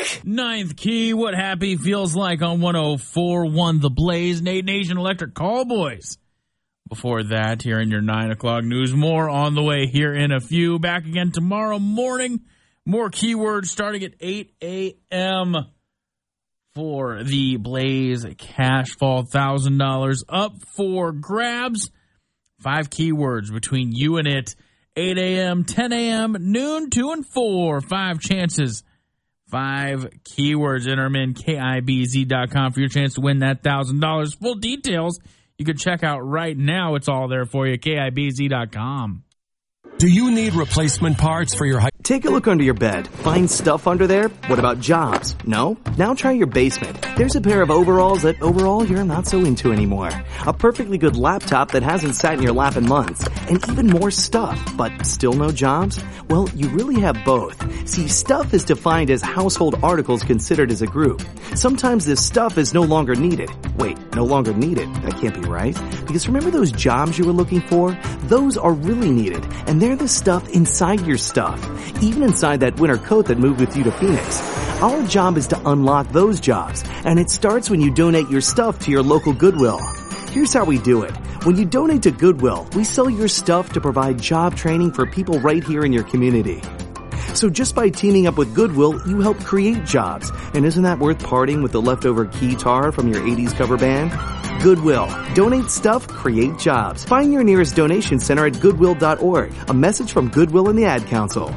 Ninth Key, what happy feels like on 104.1 The Blaze, Nation Electric Callboys. Before that, here in your 9 o'clock news, more on the way here in a few. Back again tomorrow morning. More keywords starting at 8 a.m. for the Blaze Cash Fall $1,000 up for grabs. 5 keywords between you and it. 8 a.m., 10 a.m., noon, 2 and 4. 5 chances. 5 keywords. Enter them in KIBZ.com for your chance to win that $1,000. Full details you can check out right now. It's all there for you. KIBZ.com. Do you need replacement parts for your high? Take a look under your bed. Find stuff under there? What about jobs? No? Now try your basement. There's a pair of overalls that overall you're not so into anymore. A perfectly good laptop that hasn't sat in your lap in months. And even more stuff, but still no jobs? Well, you really have both. See, stuff is defined as household articles considered as a group. Sometimes this stuff is no longer needed. Wait, no longer needed? That can't be right. Because remember those jobs you were looking for? Those are really needed. And they're the stuff inside your stuff. Even inside that winter coat that moved with you to Phoenix. Our job is to unlock those jobs, and it starts when you donate your stuff to your local Goodwill. Here's how we do it. When you donate to Goodwill, we sell your stuff to provide job training for people right here in your community. So just by teaming up with Goodwill, you help create jobs. And isn't that worth parting with the leftover guitar from your 80s cover band? Goodwill. Donate stuff, create jobs. Find your nearest donation center at goodwill.org. A message from Goodwill and the Ad Council.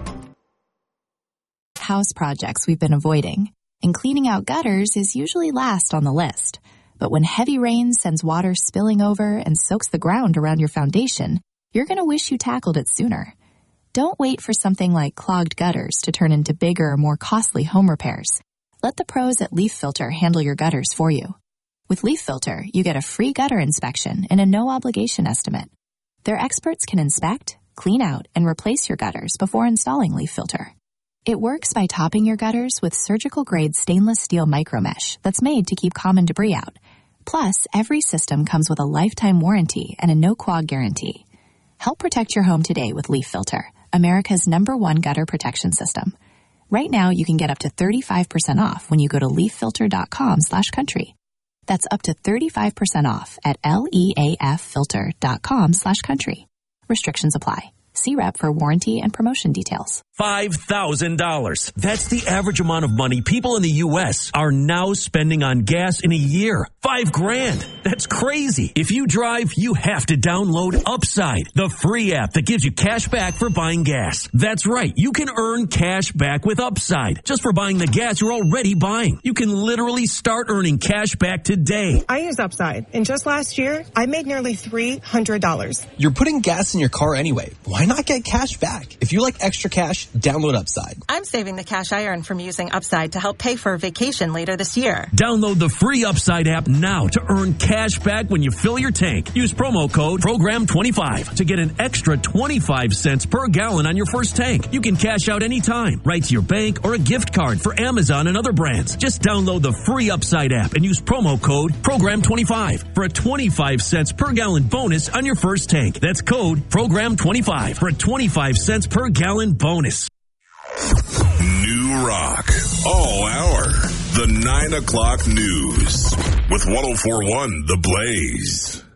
House projects we've been avoiding, and cleaning out gutters is usually last on the list. But when heavy rain sends water spilling over and soaks the ground around your foundation, you're going to wish you tackled it sooner. Don't wait for something like clogged gutters to turn into bigger, more costly home repairs. Let the pros at Leaf Filter handle your gutters for you. With Leaf Filter, you get a free gutter inspection and a no-obligation estimate. Their experts can inspect, clean out, and replace your gutters before installing Leaf Filter. It works by topping your gutters with surgical-grade stainless steel micromesh that's made to keep common debris out. Plus, every system comes with a lifetime warranty and a no-clog guarantee. Help protect your home today with Leaf Filter, America's #1 gutter protection system. Right now, you can get up to 35% off when you go to leaffilter.com/country. That's up to 35% off at leaffilter.com/country. Restrictions apply. See Rep for warranty and promotion details. $5,000. That's the average amount of money people in the U.S. are now spending on gas in a year. $5,000. That's crazy. If you drive, you have to download Upside, the free app that gives you cash back for buying gas. That's right. You can earn cash back with Upside just for buying the gas you're already buying. You can literally start earning cash back today. I use Upside, and just last year, I made nearly $300. You're putting gas in your car anyway. Why not get cash back? If you like extra cash, download Upside. I'm saving the cash I earn from using Upside to help pay for a vacation later this year. Download the free Upside app now to earn cash back when you fill your tank. Use promo code PROGRAM25 to get an extra 25 cents per gallon on your first tank. You can cash out anytime, right to your bank or a gift card for Amazon and other brands. Just download the free Upside app and use promo code PROGRAM25 for a 25 cents per gallon bonus on your first tank. That's code PROGRAM25 for a 25 cents per gallon bonus. New Rock, all hour, the 9 o'clock news with 104.1 The Blaze.